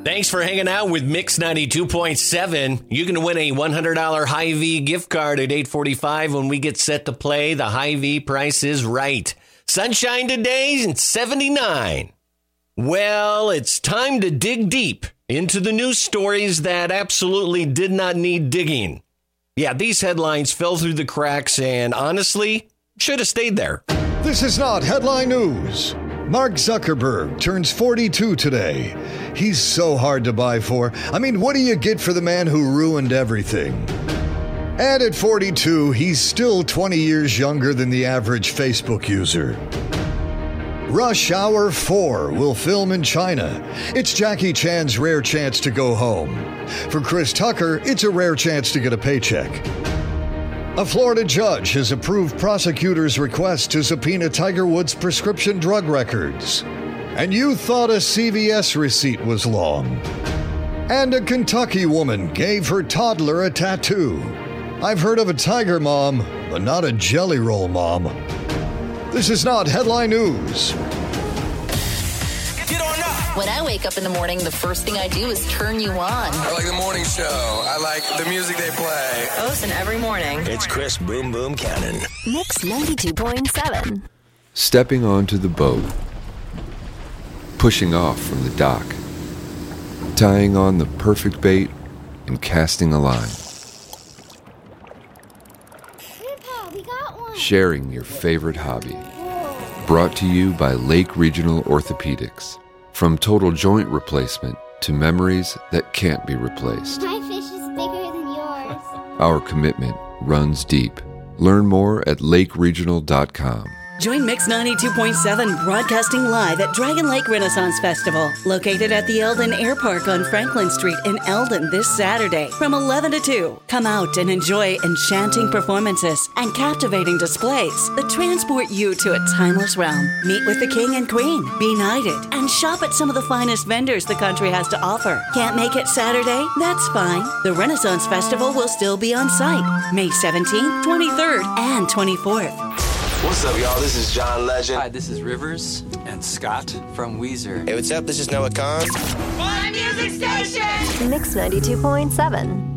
Thanks for hanging out with Mix 92.7. You can win a $100 Hy-Vee gift card at 8:45 when we get set to play The Hy-Vee Price is Right. Sunshine today and 79. Well, it's time to dig deep into the news stories that absolutely did not need digging. Yeah, these headlines fell through the cracks and honestly should have stayed there. This is not headline news. Mark Zuckerberg turns 42 today. He's so hard to buy for. I mean, what do you get for the man who ruined everything? And at 42, he's still 20 years younger than the average Facebook user. Rush Hour 4 will film in China. It's Jackie Chan's rare chance to go home. For Chris Tucker, it's a rare chance to get a paycheck. A Florida judge has approved prosecutors' request to subpoena Tiger Woods' prescription drug records. And you thought a CVS receipt was long. And a Kentucky woman gave her toddler a tattoo. I've heard of a tiger mom, but not a jelly roll mom. This is not headline news. Get on up. When I wake up in the morning, the first thing I do is turn you on. I like the morning show. I like the music they play. Oh, listen every morning. It's Chris Boom Boom Cannon. Mix 92.7. Stepping onto the boat. Pushing off from the dock. Tying on the perfect bait and casting a line. Grandpa, we got one. Sharing your favorite hobby. Brought to you by Lake Regional Orthopedics. From total joint replacement to memories that can't be replaced. My fish is bigger than yours. Our commitment runs deep. Learn more at lakeregional.com. Join Mix 92.7 broadcasting live at Dragon Lake Renaissance Festival, located at the Eldon Air Park on Franklin Street in Eldon this Saturday from 11 to 2. Come out and enjoy enchanting performances and captivating displays that transport you to a timeless realm. Meet with the King and Queen, be knighted, and shop at some of the finest vendors the country has to offer. Can't make it Saturday? That's fine. The Renaissance Festival will still be on site May 17th, 23rd, and 24th. What's up, y'all? This is John Legend. Hi, this is Rivers and Scott from Weezer. Hey, what's up? This is Noah Khan. One music station! Mix 92.7.